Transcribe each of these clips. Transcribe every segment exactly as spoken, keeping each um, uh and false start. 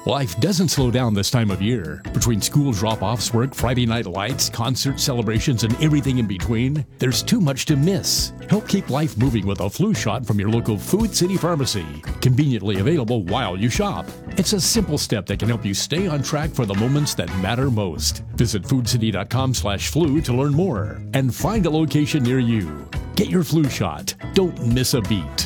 Life doesn't slow down this time of year. Between school drop-offs, work, Friday night lights, concert celebrations, and everything in between, there's too much to miss. Help keep life moving with a flu shot from your local Food City Pharmacy. Conveniently available while you shop. It's a simple step that can help you stay on track for the moments that matter most. Visit foodcity.com slash flu to learn more and find a location near you. Get your flu shot. Don't miss a beat.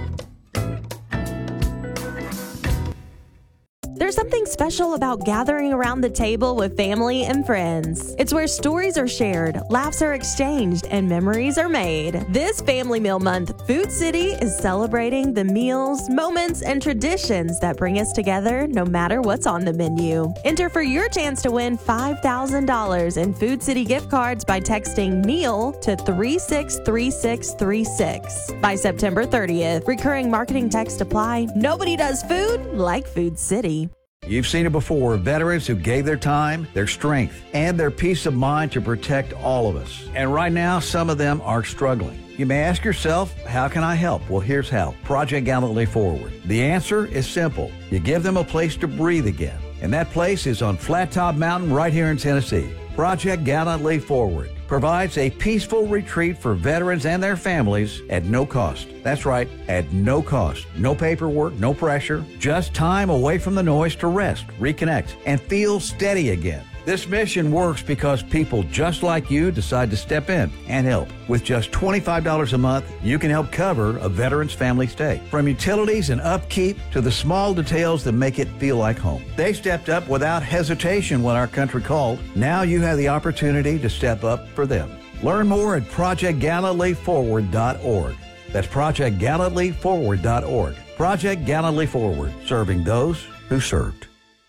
There's something special about gathering around the table with family and friends. It's where stories are shared, laughs are exchanged, and memories are made. This Family Meal Month, Food City is celebrating the meals, moments, and traditions that bring us together no matter what's on the menu. Enter for your chance to win five thousand dollars in Food City gift cards by texting MEAL to three six three six three six. By September thirtieth, recurring marketing text apply. Nobody does food like Food City. You've seen it before, veterans who gave their time, their strength, and their peace of mind to protect all of us. And right now, some of them are struggling. You may ask yourself, how can I help? Well, here's how. Project Gallantly Forward. The answer is simple. You give them a place to breathe again. And that place is on Flat Top Mountain right here in Tennessee. Project Gallantly Forward provides a peaceful retreat for veterans and their families at no cost. That's right, at no cost. No paperwork, no pressure, just time away from the noise to rest, reconnect, and feel steady again. This mission works because people just like you decide to step in and help. With just twenty-five dollars a month, you can help cover a veteran's family stay. From utilities and upkeep to the small details that make it feel like home. They stepped up without hesitation when our country called. Now you have the opportunity to step up for them. Learn more at project gallantly forward dot org. That's project gallantly forward dot org. Project Gallantly Forward, serving those who served.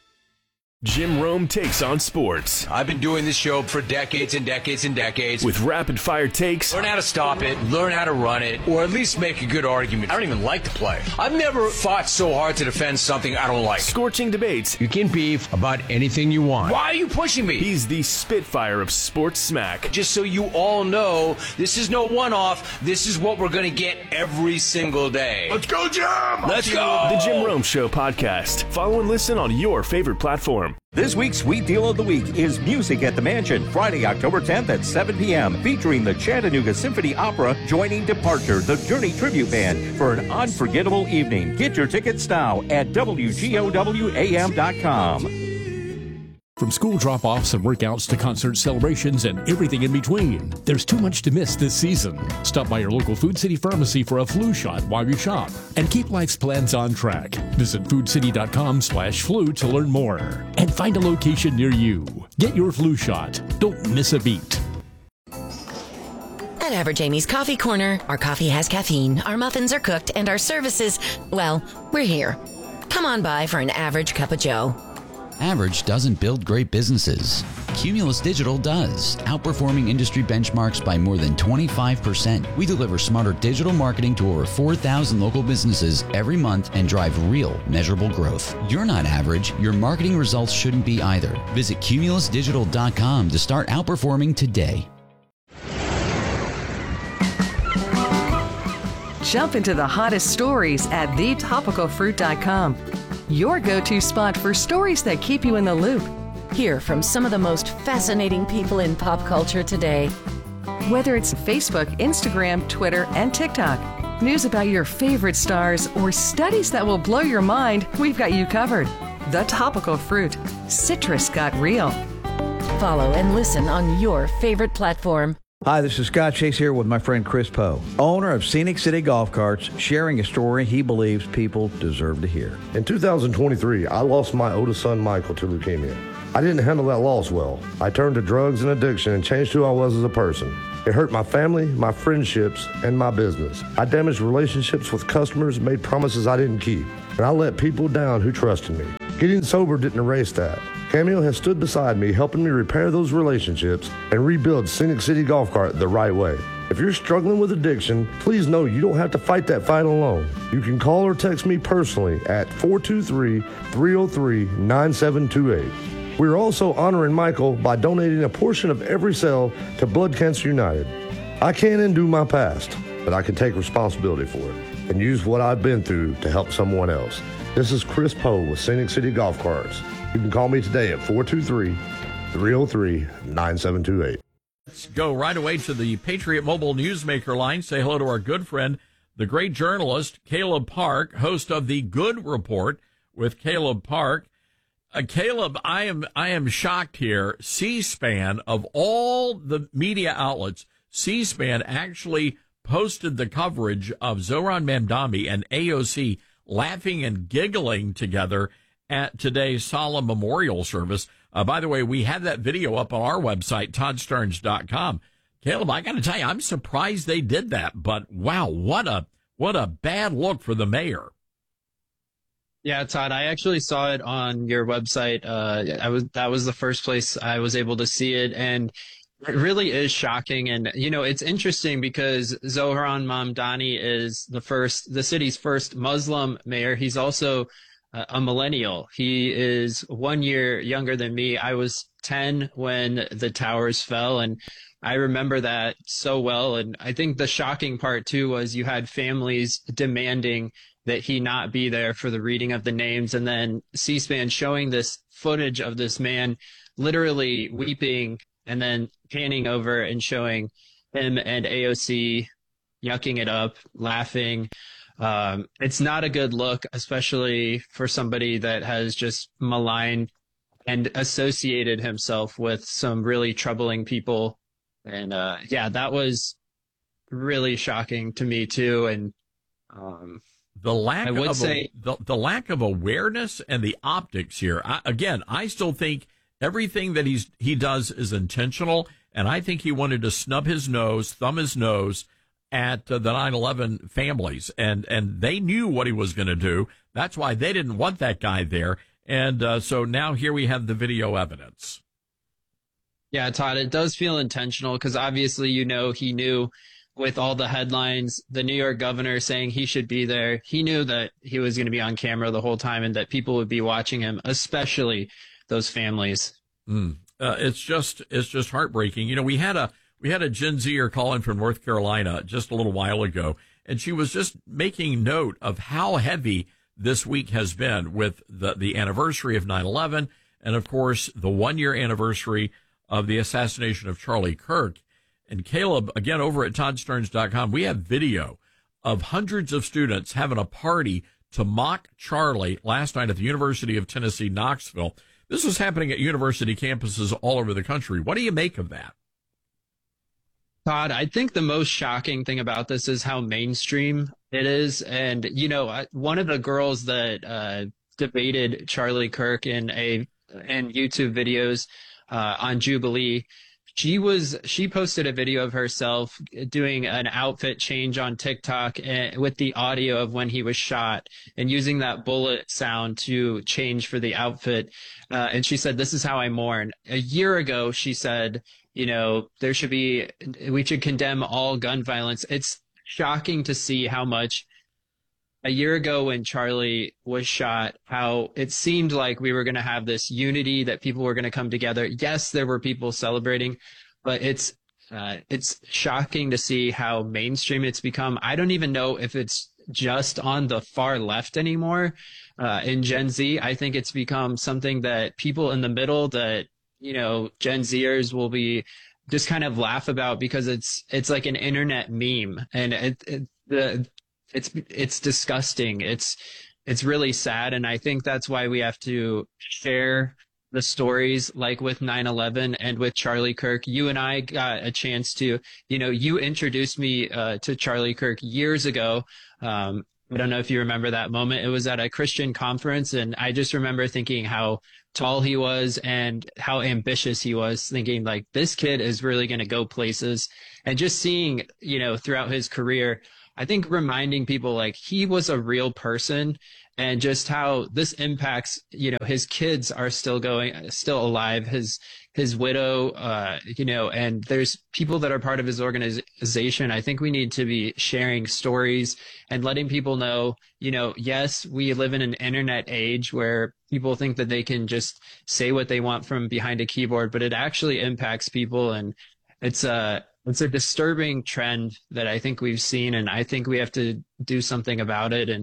Jim Rome takes on sports. I've been doing this show for decades and decades and decades. With rapid-fire takes. Learn how to stop it, learn how to run it, or at least make a good argument. I don't even like the play. I've never fought so hard to defend something I don't like. Scorching debates. You can beef about anything you want. Why are you pushing me? He's the Spitfire of sports smack. Just so you all know, this is no one-off. This is what we're going to get every single day. Let's go, Jim! Let's go! The Jim Rome Show podcast. Follow and listen on your favorite platform. This week's Sweet Deal of the Week is Music at the Mansion, Friday, October tenth at seven p.m., featuring the Chattanooga Symphony Opera joining Departure, the Journey Tribute Band, for an unforgettable evening. Get your tickets now at W G O W A M dot com. From school drop-offs and workouts to concert celebrations and everything in between, there's too much to miss this season. Stop by your local Food City Pharmacy for a flu shot while you shop and keep life's plans on track. Visit foodcity.com slash flu to learn more and find a location near you. Get your flu shot. Don't miss a beat. At Average Amy's Coffee Corner, our coffee has caffeine, our muffins are cooked, and our services, well, we're here. Come on by for an average cup of joe. Average doesn't build great businesses. Cumulus Digital does, outperforming industry benchmarks by more than twenty-five percent. We deliver smarter digital marketing to over four thousand local businesses every month and drive real, measurable growth. You're not average. Your marketing results shouldn't be either. Visit cumulus digital dot com to start outperforming today. Jump into the hottest stories at the topical fruit dot com. Your go-to spot for stories that keep you in the loop. Hear from some of the most fascinating people in pop culture today. Whether it's Facebook, Instagram, Twitter, and TikTok, news about your favorite stars, or studies that will blow your mind, we've got you covered. The Topical Fruit. Citrus got real. Follow and listen on your favorite platform. Hi, this is Scott Chase here with my friend Chris Poe, owner of Scenic City Golf Carts, sharing a story he believes people deserve to hear. In two thousand twenty-three, I lost my oldest son, Michael, to leukemia. I didn't handle that loss well. I turned to drugs and addiction and changed who I was as a person. It hurt my family, my friendships, and my business. I damaged relationships with customers, made promises I didn't keep, and I let people down who trusted me. Getting sober didn't erase that. Cameo has stood beside me, helping me repair those relationships and rebuild Scenic City Golf Cart the right way. If you're struggling with addiction, please know you don't have to fight that fight alone. You can call or text me personally at four two three, three oh three, nine seven two eight. We're also honoring Michael by donating a portion of every sale to Blood Cancer United. I can't undo my past, but I can take responsibility for it and use what I've been through to help someone else. This is Chris Poe with Scenic City Golf Carts. You can call me today at four two three, three oh three, nine seven two eight. Let's go right away to the Patriot Mobile Newsmaker line. Say hello to our good friend, the great journalist, Caleb Park, host of The Good Report with Caleb Park. Uh, Caleb, I am I am shocked here. C-SPAN, of all the media outlets, C-SPAN actually posted the coverage of Zohran Mamdani and A O C laughing and giggling together at today's solemn memorial service. Uh, by the way, we had that video up on our website, todd stearns dot com. Caleb, I got to tell you, I'm surprised they did that. But wow, what a what a bad look for the mayor. Yeah, Todd, I actually saw it on your website. Uh, I was that was the first place I was able to see it, and it really is shocking. And you know, it's interesting because Zohran Mamdani is the first, the city's first Muslim mayor. He's also a millennial. He is one year younger than me. I was ten when the towers fell, and I remember that so well. And I think the shocking part, too, was you had families demanding that he not be there for the reading of the names, and then C-SPAN showing this footage of this man literally weeping and then panning over and showing him and A O C yucking it up, laughing. Um, it's not a good look, especially for somebody that has just maligned and associated himself with some really troubling people. And, uh, yeah, that was really shocking to me too. And, um, the lack I would of say a, the, the lack of awareness and the optics here. I, again, I still think everything that he's, he does is intentional. And I think he wanted to snub his nose, thumb his nose at uh, the nine eleven families, and and they knew what he was going to do. That's why they didn't want that guy there. And uh, so now here we have the video evidence. Yeah, Todd, it does feel intentional because obviously, you know, he knew with all the headlines, the New York governor saying he should be there. He knew that he was going to be on camera the whole time and that people would be watching him, especially those families. Mm. Uh, it's just it's just heartbreaking. You know, we had a We had a Gen Zer call in from North Carolina just a little while ago, and she was just making note of how heavy this week has been with the, the anniversary of nine eleven and, of course, the one-year anniversary of the assassination of Charlie Kirk. And Caleb, again, over at todd stearns dot com, we have video of hundreds of students having a party to mock Charlie last night at the University of Tennessee, Knoxville. This was happening at university campuses all over the country. What do you make of that? Todd, I think the most shocking thing about this is how mainstream it is. And, you know, one of the girls that uh, debated Charlie Kirk in a in YouTube videos uh, on Jubilee, she was she posted a video of herself doing an outfit change on TikTok and, with the audio of when he was shot and using that bullet sound to change for the outfit. Uh, and she said, "This is how I mourn." A year ago, she said, you know, there should be, we should condemn all gun violence. It's shocking to see how much a year ago when Charlie was shot, how it seemed like we were going to have this unity, that people were going to come together. Yes, there were people celebrating, but it's, uh, it's shocking to see how mainstream it's become. I don't even know if it's just on the far left anymore. Uh, in Gen Z, I think it's become something that people in the middle, that, you know, Gen Zers will be just kind of laugh about because it's it's like an internet meme, and it, it the it's it's disgusting. It's it's really sad, and I think that's why we have to share the stories like with nine eleven and with Charlie Kirk. You and I got a chance to, you know, you introduced me uh, to Charlie Kirk years ago. Um, I don't know if you remember that moment. It was at a Christian conference, and I just remember thinking how tall he was and how ambitious he was, thinking like, this kid is really going to go places. And just seeing, you know, throughout his career, I think reminding people like he was a real person, and just how this impacts, you know, his kids are still going, still alive, his, his widow, uh, you know, and there's people that are part of his organization. I think we need to be sharing stories and letting people know, you know, yes, we live in an internet age where people think that they can just say what they want from behind a keyboard, but it actually impacts people. And it's a, it's a disturbing trend that I think we've seen, and I think we have to do something about it. And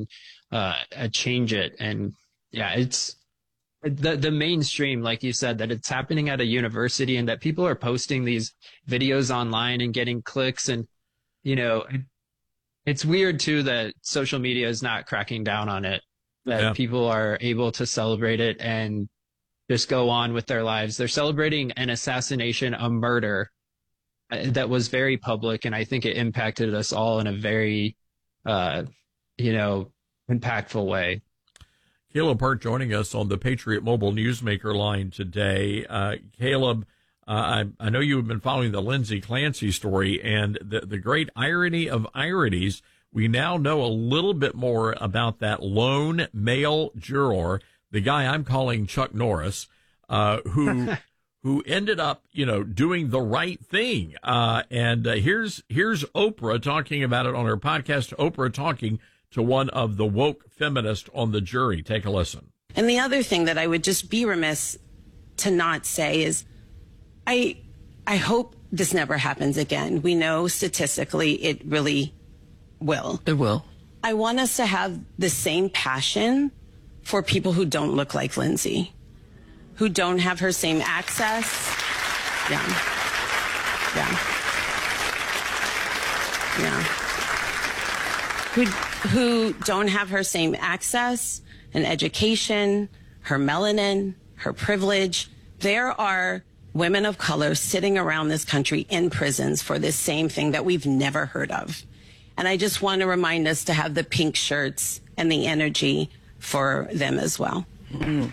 uh, change it. And yeah, it's the the mainstream, like you said, that it's happening at a university and that people are posting these videos online and getting clicks. And, you know, it, it's weird, too, that social media is not cracking down on it, that yeah. people are able to celebrate it and just go on with their lives. They're celebrating an assassination, a murder that was very public. And I think it impacted us all in a very, uh, you know, impactful way. Caleb Park joining us on the Patriot Mobile Newsmaker line today. Uh, Caleb, uh, I, I know you've been following the Lindsay Clancy story, and the, the great irony of ironies, we now know a little bit more about that lone male juror, the guy I'm calling Chuck Norris, uh, who who ended up, you know, doing the right thing. Uh, and uh, here's here's Oprah talking about it on her podcast, Oprah Talking to one of the woke feminists on the jury. Take a listen. And the other thing that I would just be remiss to not say is I I hope this never happens again. We know statistically it really will. It will. I want us to have the same passion for people who don't look like Lindsay, who don't have her same access. Yeah. Yeah. Yeah. Who, who don't have her same access and education, her melanin, her privilege. There are women of color sitting around this country in prisons for this same thing that we've never heard of. And I just want to remind us to have the pink shirts and the energy for them as well. Mm-hmm.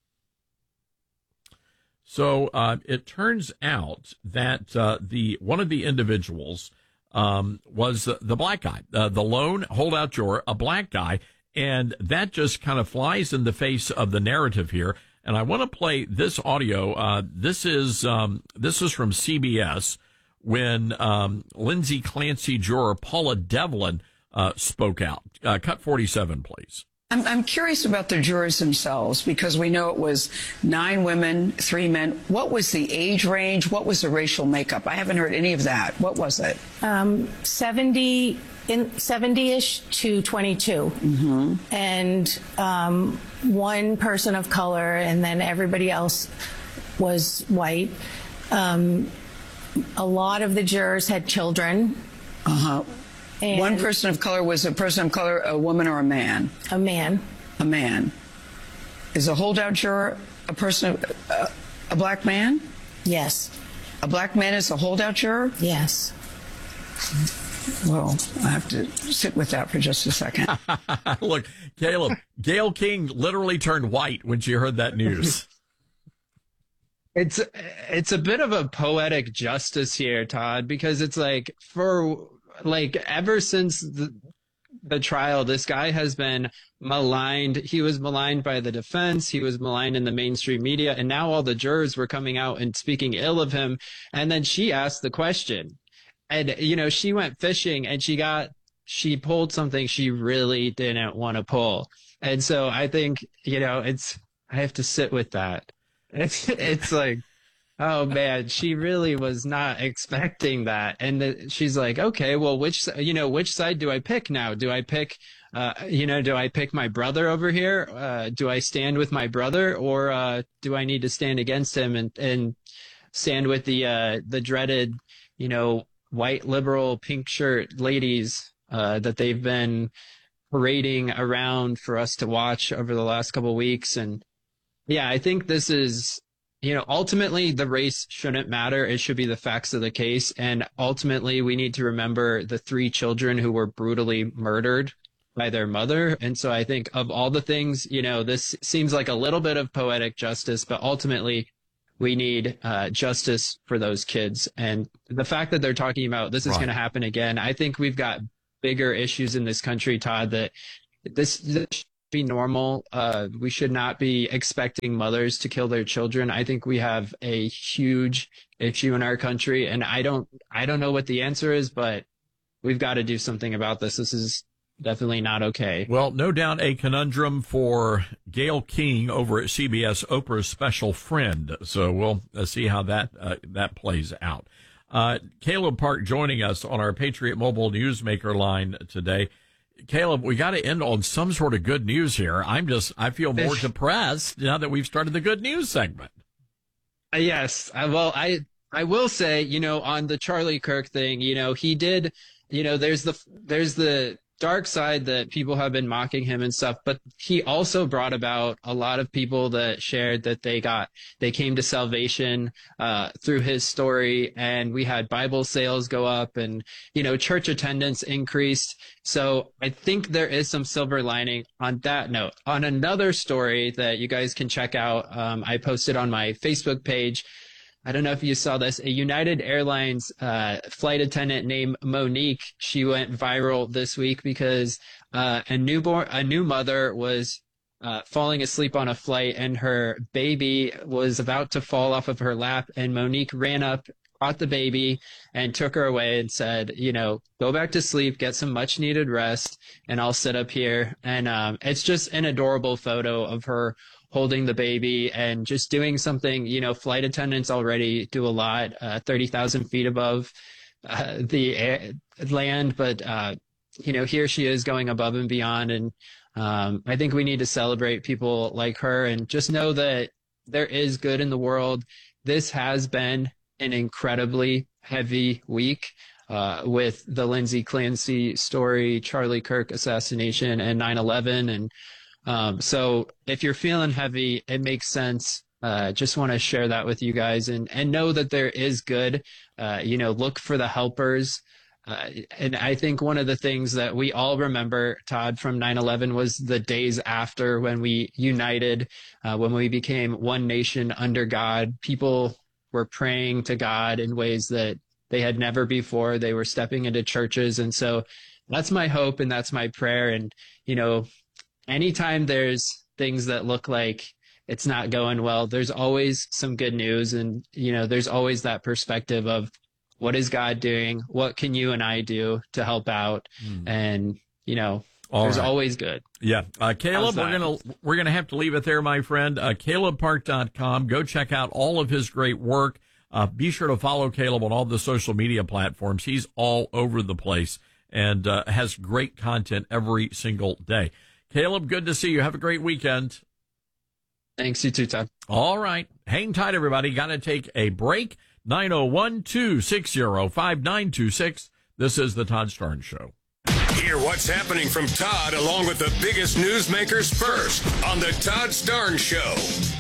So uh, it turns out that uh, the one of the individuals Um, was uh, the black guy, uh, the lone holdout juror, a black guy. And that just kind of flies in the face of the narrative here. And I want to play this audio. Uh, this is um, this is from C B S when um, Lindsay Clancy juror Paula Devlin uh, spoke out. Uh, cut forty-seven, please. I'm, I'm curious about the jurors themselves, because we know it was nine women, three men. What was the age range? What was the racial makeup? I haven't heard any of that. What was it? Um, seventy in seventy-ish to twenty-two, mm-hmm. and um, one person of color, and then everybody else was white. Um, a lot of the jurors had children. Uh huh. And one person of color was a person of color, a woman or a man? A man. A man. Is a holdout juror a person, uh, a black man? Yes. A black man is a holdout juror? Yes. Well, I have to sit with that for just a second. Look, Caleb, Gayle King literally turned white when she heard that news. It's it's a bit of a poetic justice here, Todd, because it's like for like ever since the the trial, this guy has been maligned. He was maligned by the defense. He was maligned in the mainstream media. And now all the jurors were coming out and speaking ill of him. And then she asked the question. And, you know, she went fishing and she got, she pulled something she really didn't want to pull. And so I think, you know, it's, I have to sit with that. It's, it's like, oh man, she really was not expecting that. And the, she's like, okay, well, which, you know, which side do I pick now? Do I pick, uh, you know, do I pick my brother over here? Uh, do I stand with my brother, or, uh, do I need to stand against him and, and stand with the, uh, the dreaded, you know, white liberal pink shirt ladies, uh, that they've been parading around for us to watch over the last couple of weeks? And yeah, I think this is, you know, ultimately the race shouldn't matter. It should be the facts of the case. And ultimately we need to remember the three children who were brutally murdered by their mother. And so I think of all the things, you know, this seems like a little bit of poetic justice, but ultimately we need uh, justice for those kids. And the fact that they're talking about this is right. going to happen again, I think we've got bigger issues in this country, Todd, that this, this should be normal. Uh, we should not be expecting mothers to kill their children. I think we have a huge issue in our country, and I don't, I don't know what the answer is, but we've got to do something about this. This is definitely not okay. Well, no doubt a conundrum for Gayle King over at C B S, Oprah's special friend. So we'll uh, see how that uh, that plays out. Uh, Caleb Park joining us on our Patriot Mobile Newsmaker line today. Caleb, we got to end on some sort of good news here. I'm just, I feel more depressed now that we've started the good news segment. Uh, yes. I, well, I, I will say, you know, on the Charlie Kirk thing, you know, he did, you know, there's the, there's the dark side that people have been mocking him and stuff, but he also brought about a lot of people that shared that they got, they came to salvation, uh, through his story, and we had Bible sales go up, and, you know, church attendance increased. So I think there is some silver lining on that note. On another story that you guys can check out, um, I posted on my Facebook page. I don't know if you saw this, a United Airlines uh, flight attendant named Monique, she went viral this week because uh, a newborn, a new mother was uh, falling asleep on a flight, and her baby was about to fall off of her lap, and Monique ran up, caught the baby, and took her away and said, you know, go back to sleep, get some much needed rest, and I'll sit up here. And um, it's just an adorable photo of her holding the baby and just doing something. You know, flight attendants already do a lot, uh, thirty thousand feet above uh, the air, land. But, uh, you know, here she is going above and beyond. And um, I think we need to celebrate people like her and just know that there is good in the world. This has been an incredibly heavy week uh, with the Lindsay Clancy story, Charlie Kirk assassination, and nine eleven. And Um, so if you're feeling heavy, it makes sense. Uh, just want to share that with you guys, and, and know that there is good. Uh, you know, look for the helpers. Uh, and I think one of the things that we all remember, Todd, from nine eleven was the days after, when we united, uh, when we became one nation under God. People were praying to God in ways that they had never before. They were stepping into churches. And so that's my hope, and that's my prayer. And, you know, anytime there's things that look like it's not going well, there's always some good news. And, you know, there's always that perspective of, what is God doing? What can you and I do to help out? Mm. And, you know, All there's right. always good. Yeah. Uh, Caleb, we're going to, we're going to have to leave it there, my friend. Uh, Caleb Park dot com. Go check out all of his great work. Uh, be sure to follow Caleb on all the social media platforms. He's all over the place and uh, has great content every single day. Caleb, good to see you. Have a great weekend. Thanks, you too, Todd. All right. Hang tight, everybody. Got to take a break. nine oh one, two six zero, five nine two six. This is the Todd Starnes Show. Hear what's happening from Todd along with the biggest newsmakers first on the Todd Starnes Show.